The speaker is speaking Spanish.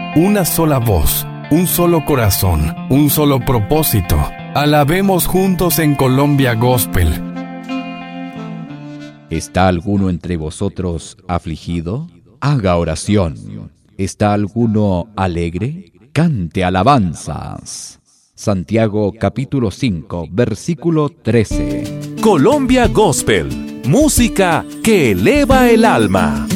una sola voz, un solo corazón, un solo propósito. Alabemos juntos en Colombia Gospel. ¿Está alguno entre vosotros afligido? Haga oración. ¿Está alguno alegre? Cante alabanzas. Santiago capítulo 5, versículo 13. Colombia Gospel, música que eleva el alma.